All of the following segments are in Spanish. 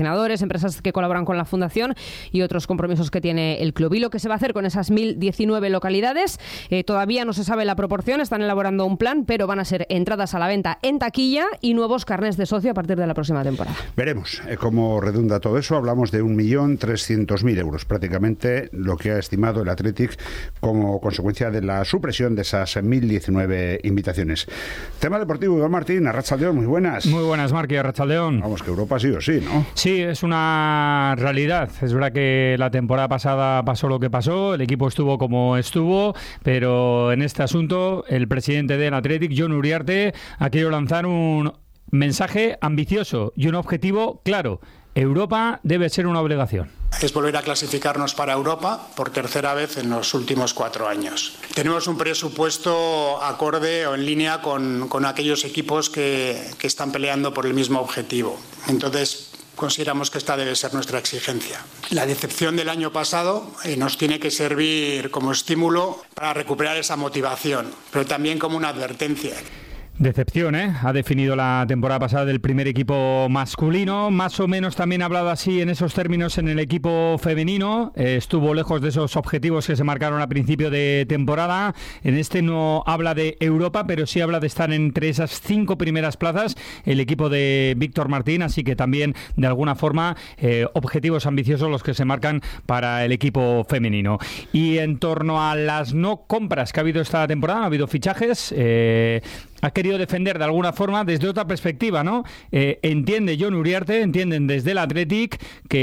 empresas que colaboran con la Fundación y otros compromisos que tiene el club. Y lo que se va a hacer con esas 1.019 localidades, todavía no se sabe la proporción, están elaborando un plan, pero van a ser entradas a la venta en taquilla y nuevos carnés de socio a partir de la próxima temporada. Veremos cómo redunda todo eso. Hablamos de 1.300.000 euros, prácticamente lo que ha estimado el Athletic como consecuencia de la supresión de esas 1.019 invitaciones. Tema deportivo, Iván Martín, Arratsaldeón, muy buenas. Muy buenas, Marqui, Arratsaldeón. Vamos, que Europa sí o sí, ¿no? Sí, es una realidad. Es verdad que la temporada pasada pasó lo que pasó, el equipo estuvo como estuvo, pero en este asunto el presidente del Athletic, Jon Uriarte, ha querido lanzar un mensaje ambicioso y un objetivo claro. Europa debe ser una obligación. Es volver a clasificarnos para Europa por tercera vez en los últimos 4 años. Tenemos un presupuesto acorde o en línea con aquellos equipos que están peleando por el mismo objetivo. Entonces, consideramos que esta debe ser nuestra exigencia. La decepción del año pasado nos tiene que servir como estímulo para recuperar esa motivación, pero también como una advertencia. Decepción, ha definido la temporada pasada del primer equipo masculino, más o menos también ha hablado así en esos términos en el equipo femenino, estuvo lejos de esos objetivos que se marcaron a principio de temporada. En este no habla de Europa, pero sí habla de estar entre esas 5 primeras plazas el equipo de Víctor Martín, así que también de alguna forma objetivos ambiciosos los que se marcan para el equipo femenino. Y en torno a las no compras que ha habido esta temporada, ha habido fichajes, ha querido defender de alguna forma desde otra perspectiva, ¿no? Entiende Jon Uriarte, entienden desde el Athletic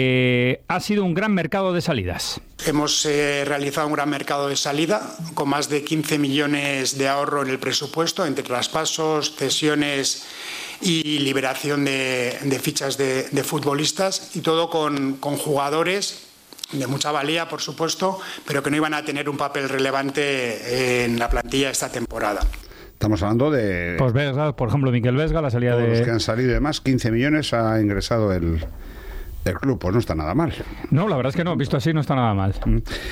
que ha sido un gran mercado de salidas. Hemos realizado un gran mercado de salida con más de 15 millones de ahorro en el presupuesto entre traspasos, cesiones y liberación de fichas de futbolistas, y todo con jugadores de mucha valía, por supuesto, pero que no iban a tener un papel relevante en la plantilla esta temporada. Estamos hablando de... Pues Vesga, por ejemplo, Miquel Vesga, la salida todos de... los que han salido y demás, 15 millones ha ingresado el club, pues no está nada mal. No, la verdad es que no, visto así no está nada mal.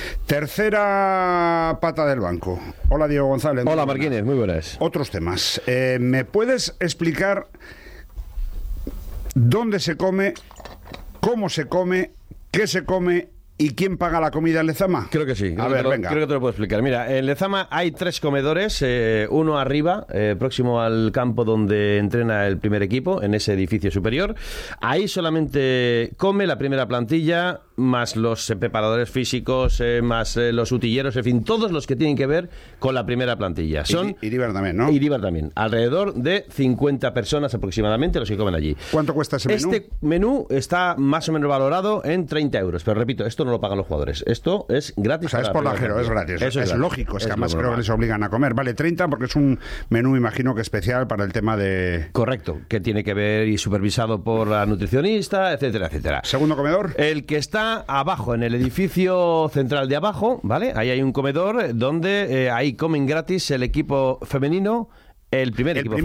Tercera pata del banco. Hola, Diego González. Hola, Marquines, muy buenas. Otros temas. ¿Me puedes explicar dónde se come, cómo se come, qué se come y quién paga la comida en Lezama? Creo que sí. Venga. Creo que te lo puedo explicar. Mira, en Lezama hay 3 comedores, uno arriba, próximo al campo donde entrena el primer equipo, en ese edificio superior. Ahí solamente come la primera plantilla, más los preparadores físicos, más los utilleros, en fin, todos los que tienen que ver con la primera plantilla. Son Iríbar también, ¿no? Iríbar también. Alrededor de 50 personas aproximadamente los que comen allí. ¿Cuánto cuesta ese menú? Este menú está más o menos valorado en 30 euros, pero repito, esto no lo pagan los jugadores. Esto es gratis. O sea, es por lajero, es gratis. Eso es gratis. lógico, es que Es además lo creo que normal. les obligan a comer. Vale, 30 porque es un menú, imagino que especial para el tema de... Correcto, que tiene que ver y supervisado por la nutricionista, etcétera, etcétera. ¿Segundo comedor? El que está abajo, en el edificio central de abajo, ¿vale? Ahí hay un comedor donde ahí comen gratis el equipo femenino, el primer equipo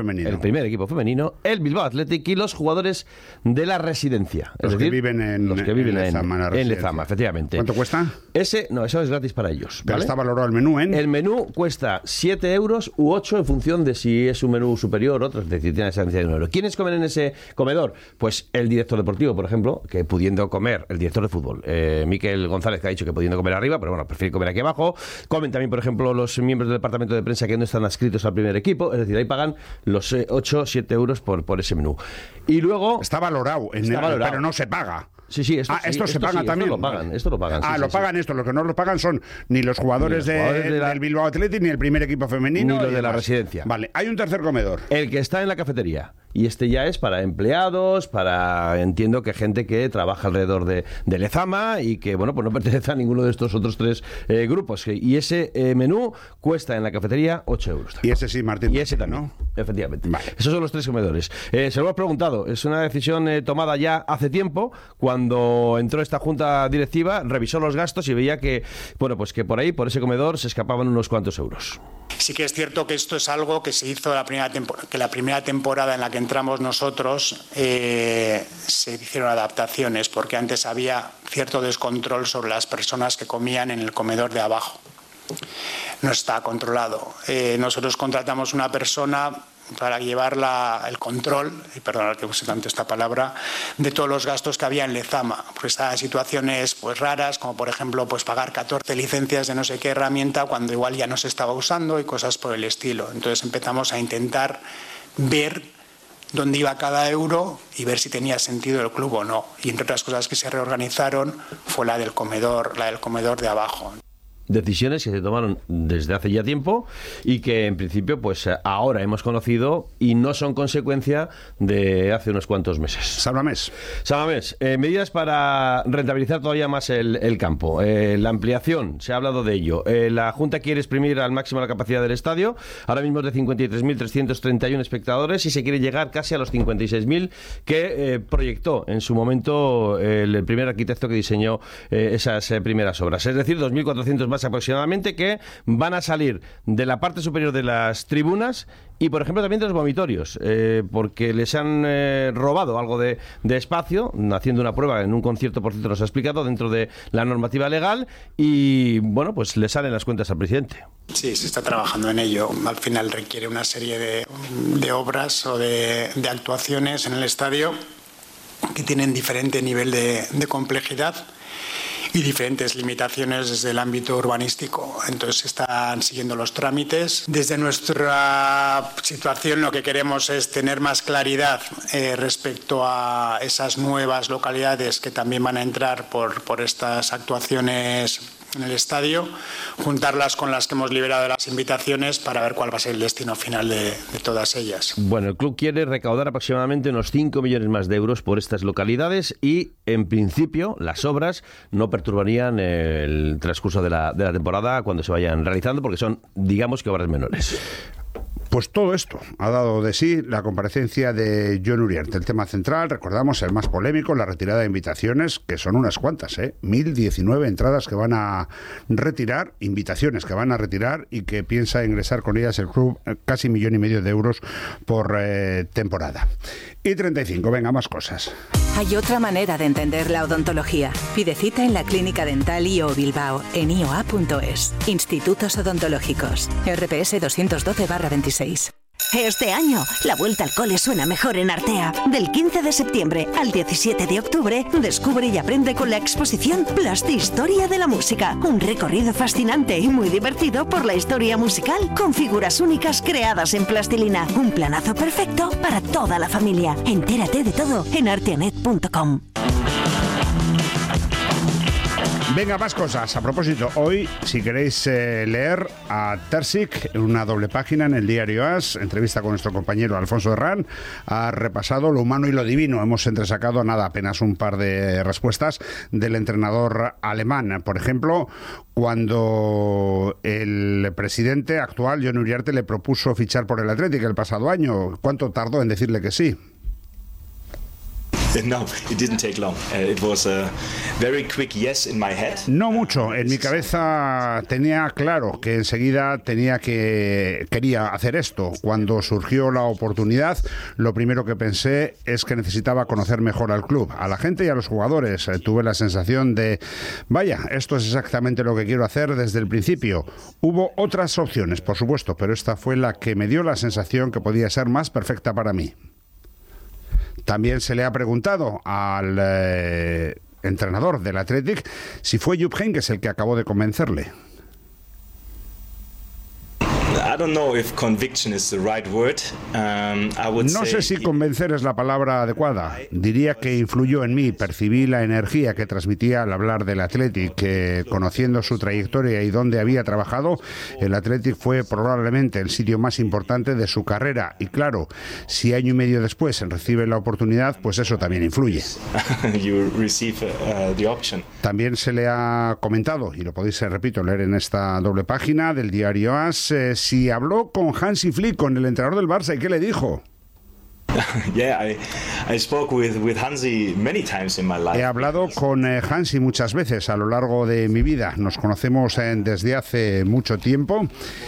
femenino, el Bilbao Athletic y los jugadores de la residencia. Los que viven en Lezama, efectivamente. ¿Cuánto cuesta? Eso es gratis para ellos. Pero ¿vale? está valorado el menú en... El menú cuesta 7 euros u 8 en función de si es un menú superior o otro, es decir, tiene esa cantidad de euros. ¿Quiénes comen en ese comedor? Pues el director deportivo, por ejemplo, que pudiendo comer, el director de fútbol, Miquel González, que ha dicho que pudiendo comer arriba, pero bueno, prefiere comer aquí abajo. Comen también, por ejemplo, los miembros del departamento de prensa que no están adscritos al primer equipo, es decir, ahí pagan los 8-7 euros por ese menú. Y luego... Está valorado, pero no se paga. Sí, esto se paga también. Esto lo pagan. Lo pagan esto. Lo que no lo pagan son ni los jugadores del Bilbao Athletic ni el primer equipo femenino. Ni los de la residencia. Vale, hay un tercer comedor. El que está en la cafetería. Y este ya es para empleados, entiendo que gente que trabaja alrededor de Lezama y que, bueno, pues no pertenece a ninguno de estos otros 3 grupos. Y ese menú cuesta en la cafetería 8 euros. Y ese sí, Martín. Y ese también, ¿no? Efectivamente. Vale. Esos son los 3 comedores. Se lo hemos preguntado. Es una decisión tomada ya hace tiempo. Cuando entró esta junta directiva, revisó los gastos y veía que, bueno, pues que por ahí, por ese comedor, se escapaban unos cuantos euros. Sí que es cierto que esto es algo que se hizo la primera temporada en la que entramos nosotros, se hicieron adaptaciones, porque antes había cierto descontrol sobre las personas que comían en el comedor de abajo. No está controlado. Nosotros contratamos una persona para llevar el control, y perdonad que use tanto esta palabra, de todos los gastos que había en Lezama. Pues estas situaciones pues raras, como por ejemplo pues pagar 14 licencias de no sé qué herramienta cuando igual ya no se estaba usando y cosas por el estilo. Entonces empezamos a intentar ver dónde iba cada euro y ver si tenía sentido el club o no. Y entre otras cosas que se reorganizaron fue la del comedor de abajo. Decisiones que se tomaron desde hace ya tiempo y que en principio pues ahora hemos conocido y no son consecuencia de hace unos cuantos meses. Samamés, medidas para rentabilizar todavía más el campo. La ampliación, se ha hablado de ello. La Junta quiere exprimir al máximo la capacidad del estadio. Ahora mismo es de 53.331 espectadores y se quiere llegar casi a los 56.000 que proyectó en su momento el primer arquitecto que diseñó esas primeras obras. Es decir, 2.400 más aproximadamente que van a salir de la parte superior de las tribunas y, por ejemplo, también de los vomitorios, porque les han robado algo de espacio, haciendo una prueba en un concierto, por cierto, nos ha explicado, dentro de la normativa legal, y, bueno, pues le salen las cuentas al presidente. Sí, se está trabajando en ello. Al final requiere una serie de obras o de actuaciones en el estadio que tienen diferente nivel de complejidad y diferentes limitaciones desde el ámbito urbanístico. Entonces están siguiendo los trámites. Desde nuestra situación lo que queremos es tener más claridad respecto a esas nuevas localidades que también van a entrar por estas actuaciones en el estadio, juntarlas con las que hemos liberado las invitaciones para ver cuál va a ser el destino final de todas ellas. Bueno, el club quiere recaudar aproximadamente unos 5 millones más de euros por estas localidades y, en principio, las obras no perturbarían el transcurso de la temporada cuando se vayan realizando, porque son, digamos, que obras menores. Pues todo esto ha dado de sí la comparecencia de Jon Uriarte. El tema central, recordamos, el más polémico, la retirada de invitaciones, que son unas cuantas, 1.019 entradas que van a retirar, invitaciones que van a retirar y que piensa ingresar con ellas el club casi 1,5 millones de euros por temporada. Y 35, venga, más cosas. Hay otra manera de entender la odontología. Pide cita en la Clínica Dental IO Bilbao en ioa.es. Institutos Odontológicos. RPS 212/26. Este año, la vuelta al cole suena mejor en Artea. Del 15 de septiembre al 17 de octubre, descubre y aprende con la exposición Plastihistoria de la Música. Un recorrido fascinante y muy divertido por la historia musical, con figuras únicas creadas en plastilina. Un planazo perfecto para toda la familia. Entérate de todo en arteanet.com. Venga, más cosas. A propósito, hoy, si queréis leer a Terzic en una doble página en el diario AS, entrevista con nuestro compañero Alfonso Herrán, ha repasado lo humano y lo divino. Hemos entresacado apenas un par de respuestas del entrenador alemán. Por ejemplo, cuando el presidente actual, Jon Uriarte, le propuso fichar por el Athletic el pasado año, ¿cuánto tardó en decirle que sí? No, it didn't take long. It was a very quick yes in my head. No mucho. En mi cabeza tenía claro que enseguida quería hacer esto. Cuando surgió la oportunidad, lo primero que pensé es que necesitaba conocer mejor al club, a la gente y a los jugadores. Tuve la sensación de, vaya, esto es exactamente lo que quiero hacer desde el principio. Hubo otras opciones, por supuesto, pero esta fue la que me dio la sensación que podía ser más perfecta para mí. También se le ha preguntado al entrenador del Athletic si fue Jupp Heynckes el que acabó de convencerle. No sé si convencer es la palabra adecuada. Diría que influyó en mí. Percibí la energía que transmitía al hablar del Athletic, que, conociendo su trayectoria y dónde había trabajado, el Athletic fue probablemente el sitio más importante de su carrera. Y claro, si año y medio después recibe la oportunidad, pues eso también influye. También se le ha comentado, y lo podéis, repito, leer en esta doble página del diario AS, si habló con Hansi Flick, con el entrenador del Barça, ¿y qué le dijo? He hablado con Hansi muchas veces a lo largo de mi vida. Nos conocemos desde hace mucho tiempo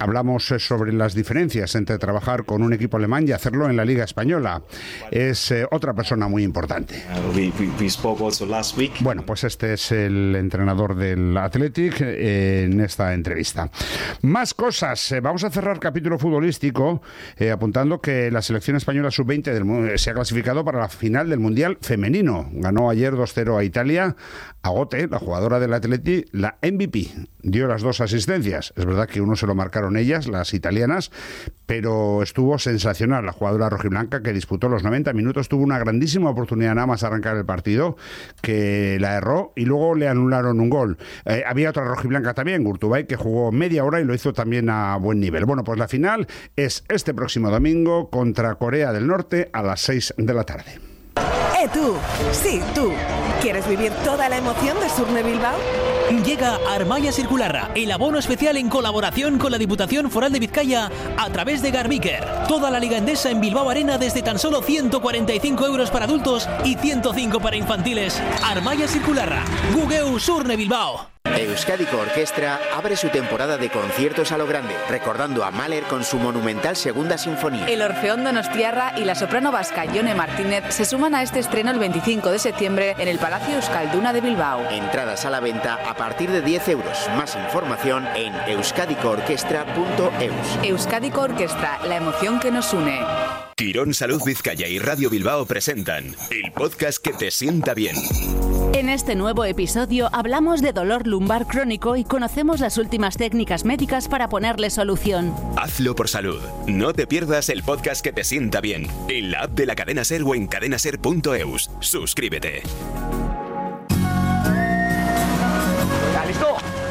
hablamos sobre las diferencias entre trabajar con un equipo alemán y hacerlo en la Liga Española. Es otra persona muy importante. We spoke also last week. Bueno, pues este es el entrenador del Athletic en esta entrevista. Más cosas. Vamos a cerrar capítulo futbolístico apuntando que la selección española sub-20 se ha clasificado para la final del Mundial femenino. Ganó ayer 2-0 a Italia. Agote, la jugadora del Athletic, la MVP, dio las 2 asistencias. Es verdad que uno se lo marcaron ellas, las italianas, pero estuvo sensacional la jugadora rojiblanca, que disputó los 90 minutos, tuvo una grandísima oportunidad nada más arrancar el partido, que la erró y luego le anularon un gol. Había otra rojiblanca también, Gurtubay, que jugó media hora y lo hizo también a buen nivel. Bueno, pues la final es este próximo domingo contra Corea del Norte a las 6 de la tarde. Tú, sí, tú. ¿Quieres vivir toda la emoción de Surne Bilbao? Llega Armaya Circularra, el abono especial en colaboración con la Diputación Foral de Vizcaya a través de Garbiker. Toda la Liga Endesa en Bilbao Arena desde tan solo 145 euros para adultos y 105 para infantiles. Armaya Circularra, Gugeu Surne Bilbao. Euskadiko Orkestra abre su temporada de conciertos a lo grande, recordando a Mahler con su monumental Segunda Sinfonía. El Orfeón Donostiarra y la soprano vasca Jone Martínez se suman a este estreno el 25 de septiembre en el Palacio Euskalduna de Bilbao. Entradas a la venta a partir de 10 euros. Más información en euskadikoorkestra.eus. Euskadiko Orkestra, la emoción que nos une. Quirón Salud Vizcaya y Radio Bilbao presentan el podcast que te sienta bien. En este nuevo episodio hablamos de dolor lumbar crónico y conocemos las últimas técnicas médicas para ponerle solución. Hazlo por salud. No te pierdas el podcast que te sienta bien en la app de la cadena SER o en cadenaser.eus. Suscríbete. ¿Listo?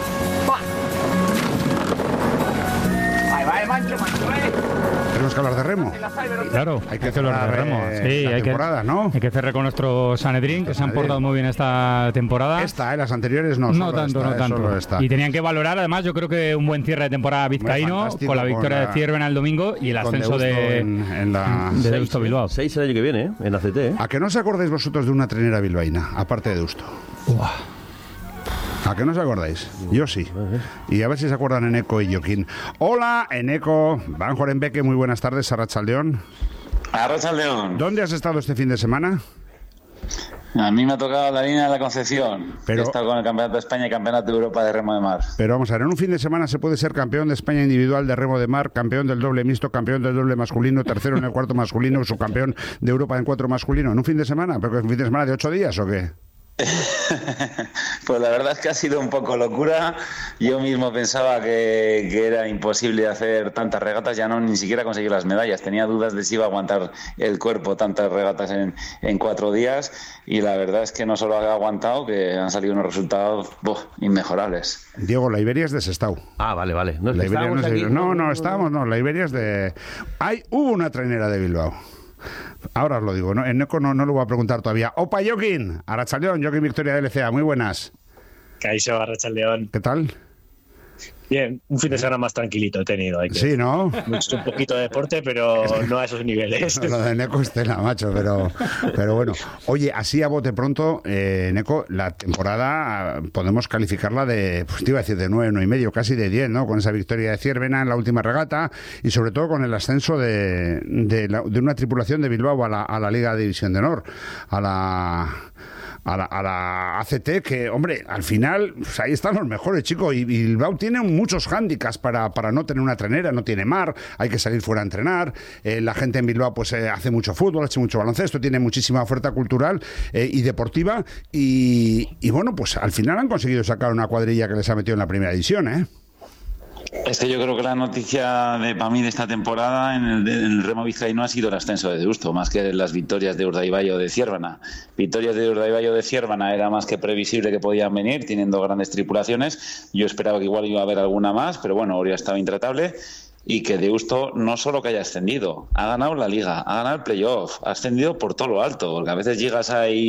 Ahí va el mancho, Tenemos que hablar de remo. Claro, hay que hablar de remo. Sí, hay temporada, ¿no? Hay que cerrar con nuestro Sanedrín, que se han portado muy bien esta temporada. Las anteriores no. No tanto. Y tenían que valorar, además, yo creo que un buen cierre de temporada vizcaíno, con la victoria de Ciervena el domingo y el ascenso de Deusto Bilbao. 6 el año que viene, en ACT. ¿A que no os acordáis vosotros de una trenera bilbaína, aparte de Deusto? ¿A qué no os acordáis? Yo sí. Y a ver si se acuerdan Eneco y Joaquín. Hola, Eneco. Van Jorenbeque, muy buenas tardes. Arratsaldeón. Arratsaldeón. ¿Dónde has estado este fin de semana? A mí me ha tocado la línea de la Concepción. He estado con el Campeonato de España y Campeonato de Europa de Remo de Mar. Pero vamos a ver, en un fin de semana se puede ser campeón de España individual de Remo de Mar, campeón del doble mixto, campeón del doble masculino, tercero en el cuarto masculino, subcampeón de Europa en 4 masculino. ¿En un fin de semana? ¿Pero es un fin de semana de 8 días o qué? Pues la verdad es que ha sido un poco locura. Yo mismo pensaba que era imposible hacer tantas regatas, ya no ni siquiera conseguir las medallas. Tenía dudas de si iba a aguantar el cuerpo tantas regatas en 4 días, y la verdad es que no solo ha aguantado, que han salido unos resultados inmejorables. Diego, la Iberia es de Sestao. Ah, vale. No, la Iberia la Iberia es de... Hubo una trainera de Bilbao. Ahora os lo digo, ¿no? En Neco no lo voy a preguntar todavía. Opa, Joaquín, Arratsaldeón, Joaquín Victoria de LCA, muy buenas. Caixo, Arratsaldeón. ¿Qué tal? Bien, un fin de semana más tranquilito he tenido. Sí, ¿no? Un poquito de deporte, pero no a esos niveles. Lo de Neco es tela, macho, pero bueno. Oye, así a bote pronto, Neco, la temporada podemos calificarla de, pues te iba a decir de 9, 9,5, casi de 10, ¿no? Con esa victoria de Ciervena en la última regata y sobre todo con el ascenso de una tripulación de Bilbao a la Liga de División de Honor, a la ACT, que, hombre, al final pues ahí están los mejores, chicos, y Bilbao tiene muchos hándicaps para no tener una trenera, no tiene mar, hay que salir fuera a entrenar, la gente en Bilbao pues hace mucho fútbol, hace mucho baloncesto, tiene muchísima oferta cultural y deportiva, y bueno, pues al final han conseguido sacar una cuadrilla que les ha metido en la primera división, ¿eh? Es que yo creo que la noticia para mí de esta temporada en el remo vizcaíno ha sido el ascenso de Deusto, más que las victorias de Urdaibai o de Ciervena. Victorias de Urdaibai o de Ciervena era más que previsible que podían venir, teniendo grandes tripulaciones. Yo esperaba que igual iba a haber alguna más, pero bueno, Oria estaba intratable. Y que Deusto no solo que haya ascendido, ha ganado la Liga, ha ganado el playoff, ha ascendido por todo lo alto, porque a veces llegas ahí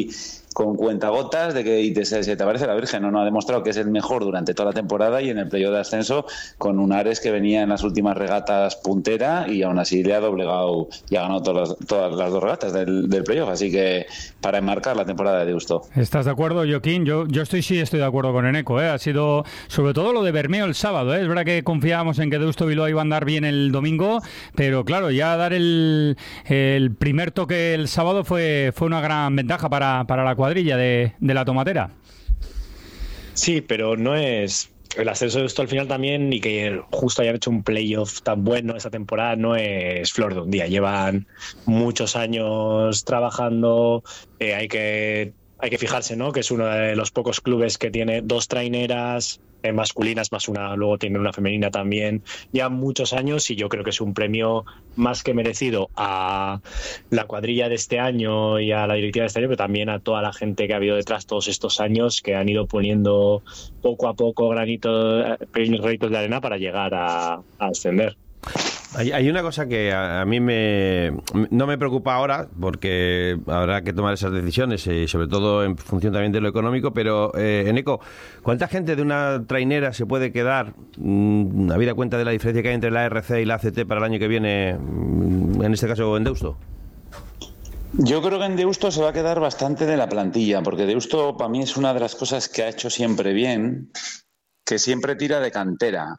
con cuentagotas de que se te aparece la Virgen. No ha demostrado que es el mejor durante toda la temporada y en el playoff de ascenso con un Ares que venía en las últimas regatas puntera y aún así le ha doblegado y ha ganado todas las dos regatas del playoff. Así que para enmarcar la temporada de Deusto. ¿Estás de acuerdo, Joaquín? Yo estoy de acuerdo con Eneco. Ha sido sobre todo lo de Bermeo el sábado. Es verdad que confiábamos en que Deusto Bilbao iba a andar bien el domingo, pero claro, ya dar el primer toque el sábado fue una gran ventaja para la cuadrilla de la Tomatera. Sí, pero no es... El ascenso de Deusto al final también, y que justo hayan hecho un playoff tan bueno esta temporada, no es flor de un día. Llevan muchos años trabajando, hay que fijarse, ¿no? Que es uno de los pocos clubes que tiene 2 traineras masculinas más una, luego tiene una femenina también, ya muchos años, y yo creo que es un premio más que merecido a la cuadrilla de este año y a la directiva de este año, pero también a toda la gente que ha habido detrás todos estos años, que han ido poniendo poco a poco pequeños granitos de arena para llegar a ascender. Hay una cosa que a mí no me preocupa ahora, porque habrá que tomar esas decisiones, sobre todo en función también de lo económico, pero Eneco, ¿cuánta gente de una trainera se puede quedar, habida cuenta de la diferencia que hay entre la RC y la ACT para el año que viene, en este caso en Deusto? Yo creo que en Deusto se va a quedar bastante de la plantilla, porque Deusto para mí es una de las cosas que ha hecho siempre bien, que siempre tira de cantera.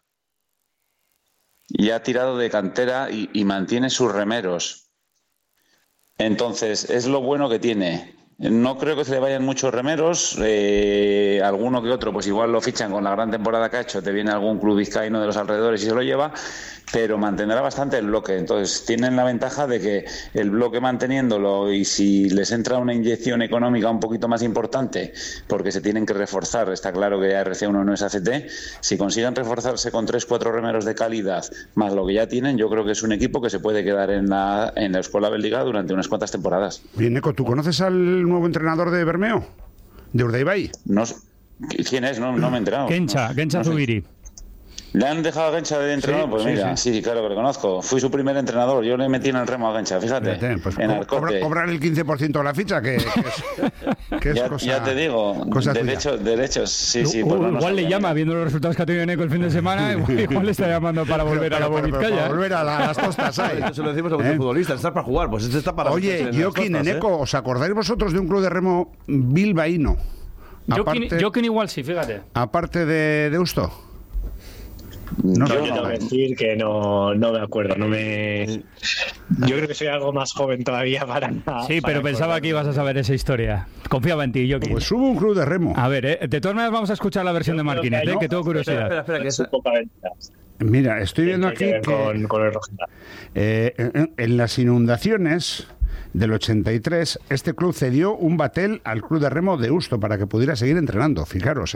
Y ha tirado de cantera y mantiene sus remeros. Entonces, es lo bueno que tiene. No creo que se le vayan muchos remeros. Alguno que otro, pues igual lo fichan con la gran temporada que ha hecho. Te viene algún club vizcaíno de los alrededores y se lo lleva. Pero mantendrá bastante el bloque. Entonces, tienen la ventaja de que el bloque manteniéndolo, y si les entra una inyección económica un poquito más importante, porque se tienen que reforzar, está claro que RC1 no es ACT, si consiguen reforzarse con 3-4 remeros de calidad, más lo que ya tienen, yo creo que es un equipo que se puede quedar en la Escuela Belliga durante unas cuantas temporadas. Bien, Eco, ¿tú conoces al nuevo entrenador de Bermeo? ¿De Urdaibai? No, ¿quién es? No me he enterado. Gencha Zubiri. ¿Le han dejado a Gencha de entrenador? Pues mira, sí, claro que lo conozco. Fui su primer entrenador. Yo le metí en el remo a Gencha, fíjate. Pues en Arcote. Cobrar el 15% de la ficha, que es ya te digo, derechos, sí. Pues igual le llama, viendo los resultados que ha tenido Eneco el fin de semana, igual le está llamando para volver a la Vizcaya. Para volver a las tostas, ¿sabes? Esto se lo decimos a muchos futbolistas, estás para jugar, pues este está para... Oye, Joaquín, Eneco, ¿os acordáis vosotros de un club de remo bilbaíno? Joaquín igual sí, fíjate. Aparte de Deusto. Yo tengo que decir que no me acuerdo, yo creo que soy algo más joven todavía para... Sí, pero pensaba que ibas a saber esa historia. Confiaba en ti, Joaquín. Pues hubo un club de remo. A ver, de todas maneras vamos a escuchar la versión de Martínez, que tengo curiosidad. Espera, que es poca ventaja. Mira, estoy viendo aquí que con el Rojita. En las inundaciones del 83, este club cedió un batel al club de remo de Deusto para que pudiera seguir entrenando, fijaros,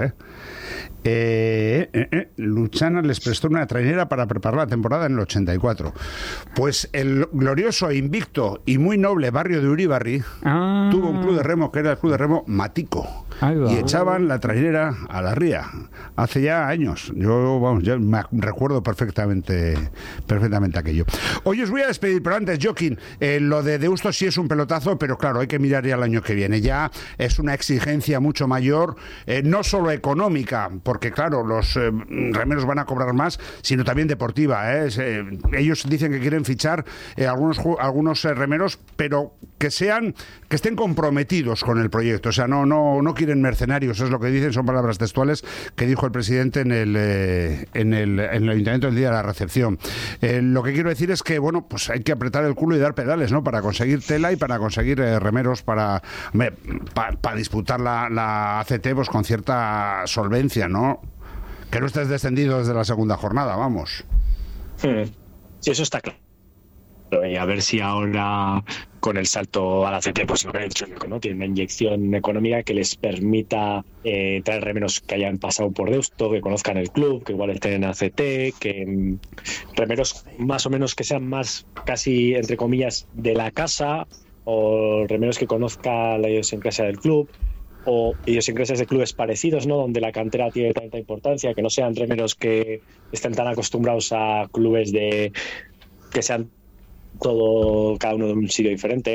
Luchana les prestó una trainera para preparar la temporada en el 84. Pues el glorioso, invicto y muy noble barrio de Uribarri tuvo un club de remo que era el club de remo Matico, y echaban la trainera a la ría hace ya años. Yo me recuerdo perfectamente aquello. Hoy os voy a despedir, pero antes, Joaquín, lo de Deusto sí es un pelotazo, pero claro, hay que mirar ya el año que viene. Ya es una exigencia mucho mayor, no solo económica, porque claro, los remeros van a cobrar más, sino también deportiva. Ellos dicen que quieren fichar algunos remeros, pero que estén comprometidos con el proyecto. O sea, no quieren mercenarios, es lo que dicen, son palabras textuales que dijo el presidente en el ayuntamiento el día de la recepción. Lo que quiero decir es que, bueno, pues hay que apretar el culo y dar pedales, ¿no? Para conseguir tela y para conseguir remeros para disputar la ACT pues con cierta solvencia, ¿no? Que no estés descendido desde la segunda jornada, vamos. Sí, eso está claro. Y a ver si ahora con el salto a la ACT, pues lo que he dicho, ¿no? Tiene una inyección económica que les permita traer remeros que hayan pasado por Deusto, que conozcan el club, que igual estén en ACT, que remeros más o menos que sean más casi, entre comillas, de la casa, o remeros que conozca la idiosincrasia del club, o idiosincrasias de clubes parecidos, ¿no? Donde la cantera tiene tanta importancia, que no sean remeros que estén tan acostumbrados a clubes que sean cada uno de un sitio diferente.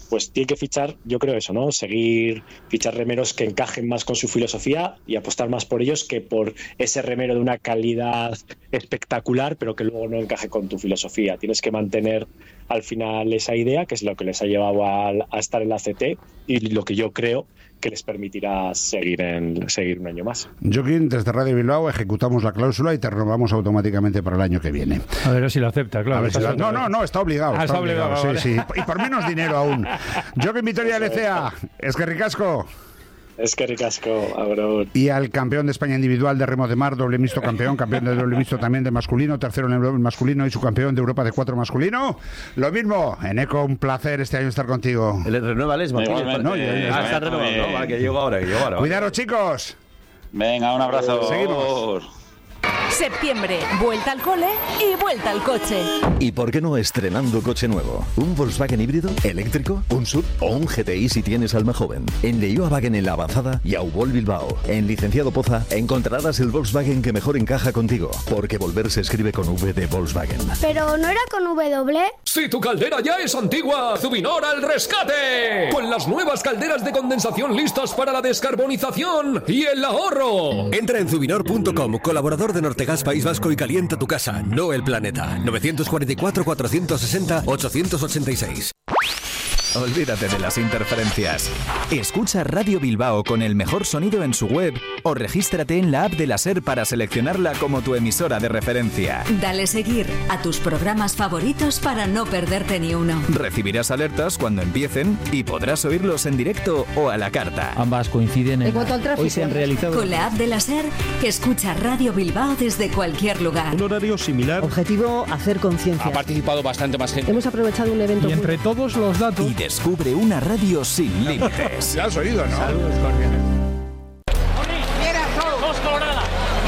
pues tiene que fichar, yo creo eso, ¿no? Fichar remeros que encajen más con su filosofía y apostar más por ellos que por ese remero de una calidad espectacular, pero que luego no encaje con tu filosofía. Tienes que mantener al final esa idea, que es lo que les ha llevado a estar en la CT y lo que yo creo que les permitirá seguir un año más. Joaquín, desde Radio Bilbao ejecutamos la cláusula y te renovamos automáticamente para el año que viene. A ver si lo acepta, claro. No, está obligado. Está obligado, sí, vale. sí. Y por menos dinero aún. Joaquín Vitoria Lecea, es que ricasco. Es que ricasco, Abrón. Y al campeón de España individual de remo de mar, doble mixto campeón de doble mixto también de masculino, tercero en el masculino y subcampeón de Europa de 4 masculino. Lo mismo, Eneco, un placer este año estar contigo. ¿El renueva Lesma? No, está renovado, ¿no? Vale, que llego ahora. Cuidaros, chicos. Venga, un abrazo. Seguimos. Septiembre, vuelta al cole y vuelta al coche. ¿Y por qué no estrenando coche nuevo? ¿Un Volkswagen híbrido? ¿Eléctrico? ¿Un SUV? ¿O un GTI si tienes alma joven? En Leioa Wagen en La Avanzada y Aubol Bilbao. En Licenciado Poza encontrarás el Volkswagen que mejor encaja contigo. Porque volver se escribe con V de Volkswagen. ¿Pero no era con W? Si tu caldera ya es antigua, Zubinor al rescate. Con las nuevas calderas de condensación listas para la descarbonización y el ahorro. Entra en Zubinor.com, colaborador de Nortegas País Vasco, y calienta tu casa, no el planeta. 944-460-886. Olvídate de las interferencias. Escucha Radio Bilbao con el mejor sonido en su web o regístrate en la app de la SER para seleccionarla como tu emisora de referencia. Dale seguir a tus programas favoritos para no perderte ni uno. Recibirás alertas cuando empiecen y podrás oírlos en directo o a la carta. Ambas coinciden en... cuanto al tráfico, hoy se han realizado... Con la app de la SER, escucha Radio Bilbao desde cualquier lugar. Un horario similar. Objetivo, hacer conciencia. Ha participado bastante más gente. Hemos aprovechado un evento... Y entre todos los datos... Y descubre una radio sin límites. Ya has oído, ¿no? Saludos cordiales. Dos Colorada.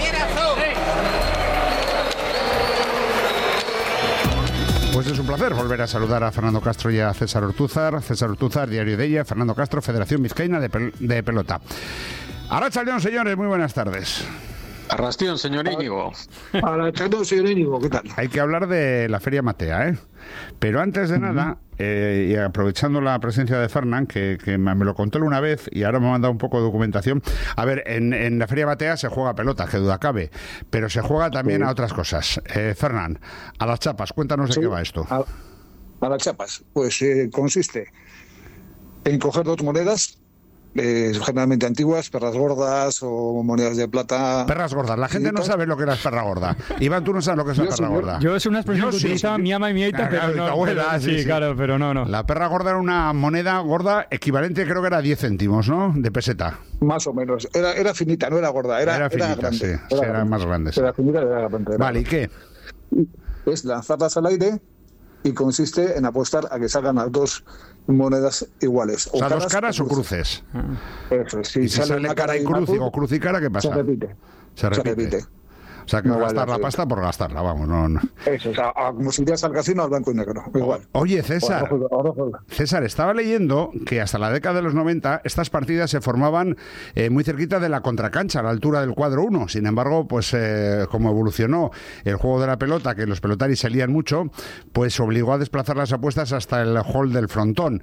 Pues es un placer volver a saludar a Fernando Castro y a César Ortúzar. César Ortúzar, Diario de ella. Fernando Castro, Federación Vizcaína de Pelota. Arratsaldeon, señores, muy buenas tardes. Arrastión, señor Íñigo. Arrastión, señor Íñigo, ¿qué tal? Hay que hablar de la Feria Matea, ¿eh? Pero antes de nada, y aprovechando la presencia de Fernán, que me lo contó una vez y ahora me ha mandado un poco de documentación. A ver, en la Feria Matea se juega pelota, que duda cabe, pero se juega también a otras cosas. Fernán, a las chapas, cuéntanos de qué va esto. A las chapas, pues consiste en coger dos monedas, generalmente antiguas, perras gordas o monedas de plata. Perras gordas, la gente no sabe lo que era perra gorda. Iván, tú no sabes lo que es una perra gorda. Yo es una expresión que utilizaba mi ama y mi aita, pero no. Abuela, sí, claro, pero no. La perra gorda era una moneda gorda equivalente, creo que era 10 céntimos, ¿no? De peseta. Más o menos. Era finita, no era gorda. Era finita, grande. Sí, eran más grandes. Era finita, era grande. Vale, ¿y qué? Es lanzarlas al aire y consiste en apostar a que salgan las dos monedas iguales. O sea, dos caras o cruces. Eso, si sale cara y cruz o cruz y cara, ¿qué pasa? Se repite. O sea, que no gastar la pasta por gastarla, vamos. No. Eso, o sea, como si irías al casino al blanco y negro. Igual. Oye, César, estaba leyendo que hasta la década de los 90 estas partidas se formaban muy cerquita de la contracancha, a la altura del cuadro 1. Sin embargo, pues como evolucionó el juego de la pelota, que los pelotaris se lían mucho, pues obligó a desplazar las apuestas hasta el hall del frontón.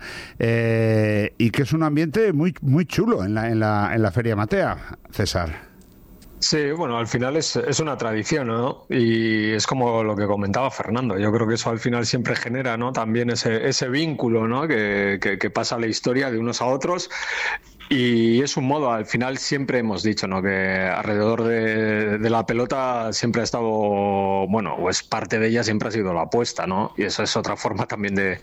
Y que es un ambiente muy, muy chulo en la Feria Matea, César. Sí, bueno, al final es una tradición, ¿no? Y es como lo que comentaba Fernando. Yo creo que eso al final siempre genera, ¿no? También ese vínculo, ¿no? Que pasa la historia de unos a otros. Y es un modo, al final siempre hemos dicho, ¿no? Que alrededor de la pelota siempre ha estado, bueno, pues parte de ella siempre ha sido la apuesta, ¿no? Y esa es otra forma también de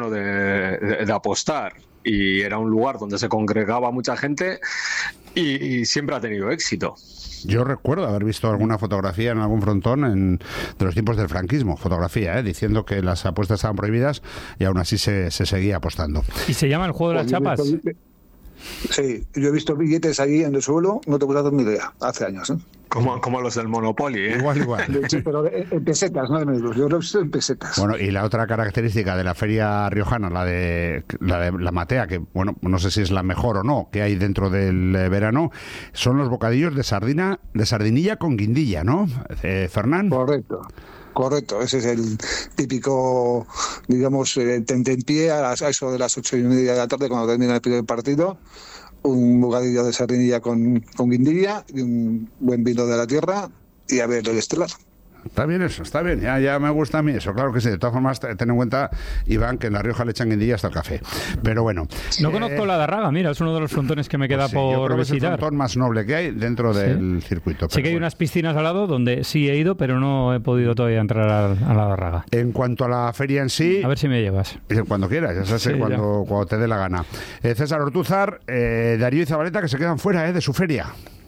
apostar. Y era un lugar donde se congregaba mucha gente y siempre ha tenido éxito. Yo recuerdo haber visto alguna fotografía en algún frontón de los tiempos del franquismo, diciendo que las apuestas estaban prohibidas y aún así se seguía apostando. ¿Y se llama el juego de las chapas? Sí, yo he visto billetes ahí en el suelo, no te puedo dar ni idea, hace años. Como los del Monopoly, ¿eh? Igual. Sí, pero en pesetas, no en euros. Yo lo he visto en pesetas. Bueno, y la otra característica de la feria riojana, la de la Matea, que, bueno, no sé si es la mejor o no, que hay dentro del verano, son los bocadillos de sardinilla con guindilla, ¿no? Fernán. Correcto. Correcto, ese es el típico, digamos, tentempié a eso de las 8:30 de la tarde cuando termina el primer partido. Un bocadillo de sardinilla con guindilla y un buen vino de la tierra y a ver el estelar. Está bien eso, está bien, ya me gusta a mí eso, claro que sí. De todas formas, ten en cuenta, Iván, que en La Rioja le echan guindilla hasta el café. Pero bueno. No conozco la Darraga, mira, es uno de los frontones que me queda por yo creo visitar. Que es el frontón más noble que hay dentro del circuito. Sé que hay unas piscinas al lado donde sí he ido, pero no he podido todavía entrar a la Darraga. En cuanto a la feria en sí... A ver si me llevas. Cuando quieras, ya sabes, cuando te dé la gana. César Ortúzar, Darío y Zabaleta, que se quedan fuera de su feria.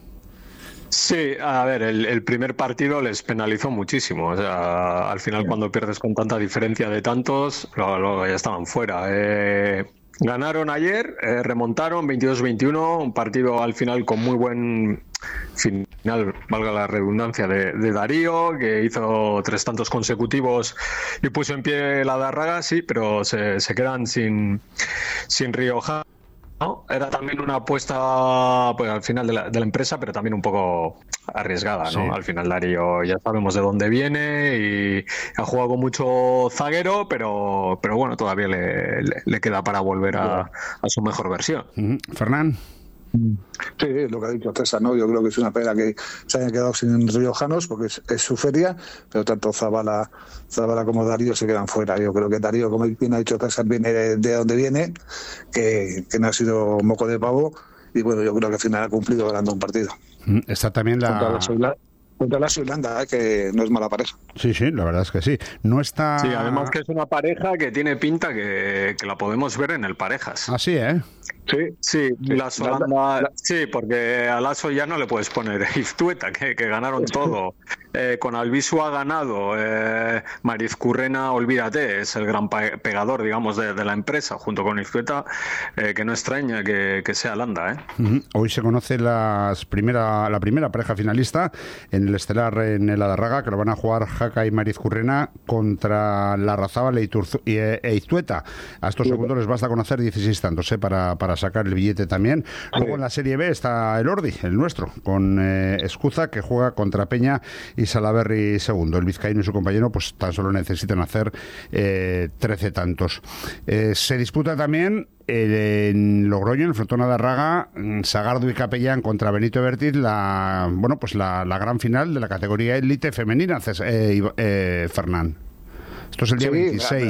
Sí, a ver, el primer partido les penalizó muchísimo. O sea, al final cuando pierdes con tanta diferencia de tantos, luego ya estaban fuera. Ganaron ayer, remontaron 22-21, un partido al final con muy buen final, valga la redundancia, de Darío, que hizo 3 tantos consecutivos y puso en pie la Darraga, sí, pero se quedan sin Rioja. ¿No? Era también una apuesta pues, al final de la empresa, pero también un poco arriesgada, ¿no? Sí. Al final Darío ya sabemos de dónde viene y ha jugado con mucho zaguero, pero bueno, todavía le queda para volver a su mejor versión. Fernán. Sí, lo que ha dicho César, ¿no? Yo creo que es una pena que se hayan quedado sin riojanos porque es su feria, pero tanto Zabala como Darío se quedan fuera. Yo creo que Darío, como bien ha dicho César, viene de donde viene, que no ha sido moco de pavo, y bueno, yo creo que al final ha cumplido ganando un partido. Está también contra la Irlanda, que no es mala pareja. Sí, la verdad es que sí. No está... Sí, además que es una pareja que tiene pinta que la podemos ver en el Parejas. Ah, sí, ¿eh? Sí, la Holanda, sí, porque a Lasso ya no le puedes poner Iztueta, que ganaron todo. Con Albisu ha ganado. Marizcurrena, olvídate, es el gran pegador, digamos, de la empresa, junto con Iztueta, que no extraña que sea Landa, ¿eh? Hoy se conoce la primera pareja finalista en el estelar en el Adarraga, que lo van a jugar Jaca y Marizcurrena contra Larrazábal e Iztueta. A estos segundos les basta conocer 16 tantos, para sacar el billete también. Luego en la Serie B está el Ordi, el nuestro, con Escuza, que juega contra Peña y Salaberry segundo. El vizcaíno y su compañero pues tan solo necesitan hacer 13 tantos. Se disputa también en Logroño, en el frontón Adarraga, Sagardo y Capellán contra Benito Bertiz, la gran final de la categoría élite femenina, Fernán. Esto es el día 26.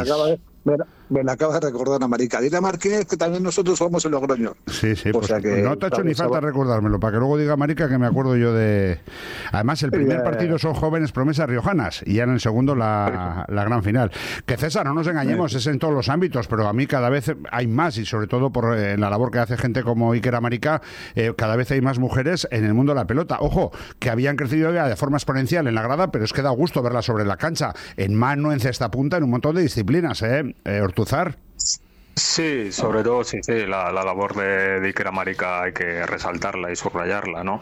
Me la acaba de recordar a Maricadina Marqués, que también nosotros somos el Logroño. Sí, pues que no te ha hecho ni falta recordármelo, para que luego diga Marica que me acuerdo yo de... Además, el primer partido son jóvenes promesas riojanas, y ya en el segundo la gran final. Que César, no nos engañemos, es en todos los ámbitos, pero a mí cada vez hay más, y sobre todo por la labor que hace gente como Iker Amarica, cada vez hay más mujeres en el mundo de la pelota. Ojo, que habían crecido ya de forma exponencial en la grada, pero es que da gusto verlas sobre la cancha, en mano, en cesta punta, en un montón de disciplinas, Ortuzar. Sí, sobre todo sí, la labor de Iker Amarica hay que resaltarla y subrayarla, ¿no?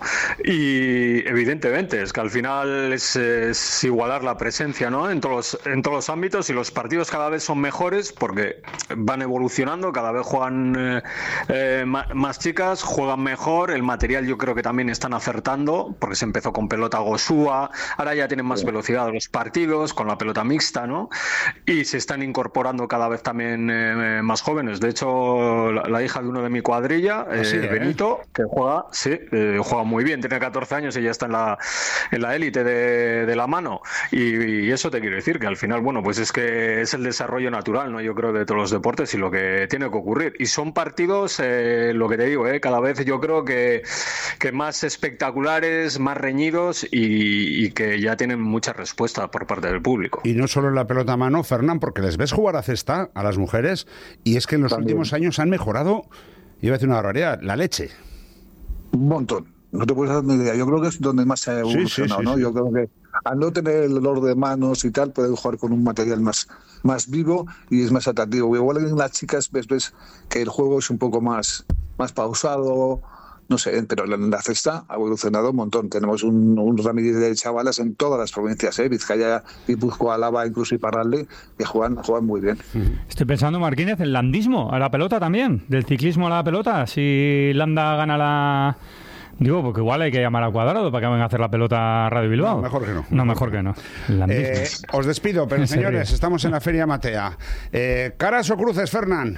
Y evidentemente es que al final es igualar la presencia, ¿no? En todos los ámbitos, y los partidos cada vez son mejores porque van evolucionando, cada vez juegan más chicas, juegan mejor, el material yo creo que también están acertando porque se empezó con pelota Gosúa, ahora ya tienen más velocidad los partidos con la pelota mixta, ¿no? Y se están incorporando cada vez también más jóvenes. De hecho, la hija de uno de mi cuadrilla, Benito, que juega muy bien, tiene 14 años y ya está en la élite de la mano. Y eso te quiero decir, que al final, bueno, pues es que es el desarrollo natural, ¿no? Yo creo, de todos los deportes y lo que tiene que ocurrir. Y son partidos, lo que te digo, cada vez yo creo que más espectaculares, más reñidos y que ya tienen mucha respuesta por parte del público. Y no solo en la pelota a mano, Fernán, porque les ves jugar a cesta a las mujeres, y es que en los últimos años han mejorado, iba a decir una barbaridad, la leche. Un montón. No te puedes dar ni idea. Yo creo que es donde más se ha evolucionado, ¿no? Yo creo que al no tener el dolor de manos y tal, pueden jugar con un material más vivo y es más atractivo. Igual en las chicas ves que el juego es un poco más pausado, no sé, pero la cesta ha evolucionado un montón. Tenemos un ramillete de chavalas en todas las provincias, Vizcaya, Guipúzcoa, Álava, incluso Iparralde, que juegan muy bien. Estoy pensando, Martínez, el landismo, a la pelota también, del ciclismo a la pelota. Si Landa gana Digo, porque igual hay que llamar a Cuadrado para que venga a hacer la pelota a Radio Bilbao. No, mejor que no. No, mejor que no. Os despido, pero señores, estamos en la Feria Matea. ¿Caras o cruces, Fernán?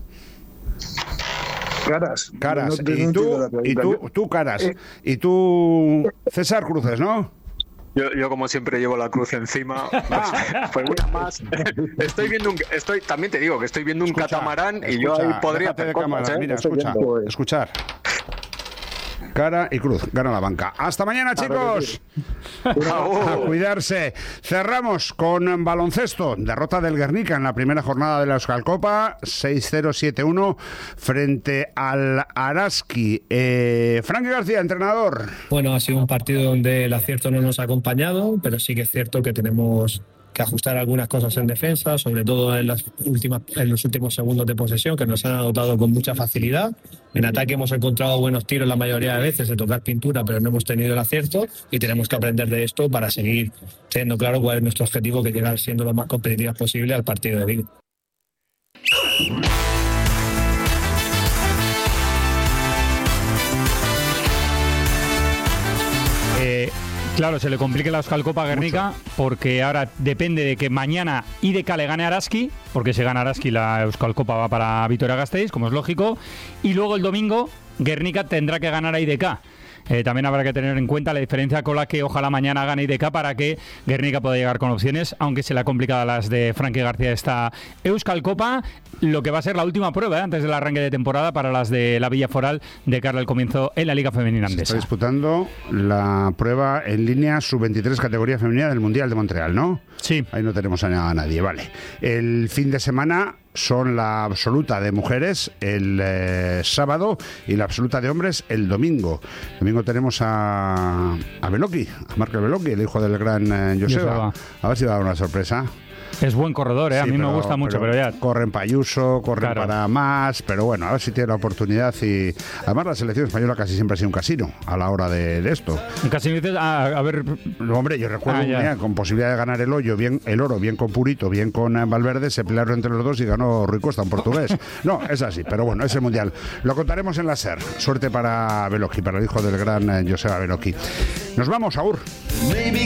Caras. Caras. Y tú caras. Y tú, César, cruces, ¿no? Yo como siempre llevo la cruz encima. Pues una más. También te digo que estoy viendo un catamarán y yo ahí podría hacer cosas, Mira, escuchar. Cara y cruz, gana la banca. Hasta mañana, chicos. A cuidarse. Cerramos con baloncesto. Derrota del Guernica en la primera jornada de la Euskalcopa, 6-0-7-1 frente al Araski. Frankie García, entrenador. Bueno, ha sido un partido donde el acierto no nos ha acompañado, pero sí que es cierto que tenemos que ajustar algunas cosas en defensa, sobre todo en los últimos segundos de posesión, que nos han anotado con mucha facilidad. En ataque hemos encontrado buenos tiros la mayoría de veces de tocar pintura, pero no hemos tenido el acierto y tenemos que aprender de esto para seguir teniendo claro cuál es nuestro objetivo, que es llegar siendo lo más competitivos posible al partido de Vigo. Claro, se le complica la Euskalcopa a Guernica porque ahora depende de que mañana IDK le gane a Araski, porque si gana Araski la Euskalcopa va para Vitoria-Gasteiz, como es lógico, y luego el domingo Guernica tendrá que ganar a IDK. También habrá que tener en cuenta la diferencia con la que ojalá mañana gane IDK para que Guernica pueda llegar con opciones, aunque se le ha complicado a las de Frankie García esta Euskalcopa, lo que va a ser la última prueba antes del arranque de temporada para las de la Villa Foral de cara al comienzo en la Liga Femenina Andesa. Se está disputando la prueba en línea sub-23 categoría femenina del Mundial de Montreal, ¿no? Sí. Ahí no tenemos a nadie, vale. El fin de semana son la absoluta de mujeres el sábado y la absoluta de hombres el domingo. El domingo tenemos a Beloki, a Marco Beloki, el hijo del gran Joseba. A ver si va a dar una sorpresa. Es buen corredor, a mí me gusta mucho, pero ya... Corren para Ayuso, corren para más, pero bueno, a ver si tiene la oportunidad y... Además la selección española casi siempre ha sido un casino a la hora de esto. Un casino, dices, a ver... No, hombre, yo recuerdo con posibilidad de ganar el oro, bien con Purito, bien con Valverde, se pelearon entre los dos y ganó Rui Costa, un portugués. No, es así, pero bueno, es el Mundial. Lo contaremos en la SER. Suerte para Beloki, para el hijo del gran Joseba Beloki. Nos vamos, Agur.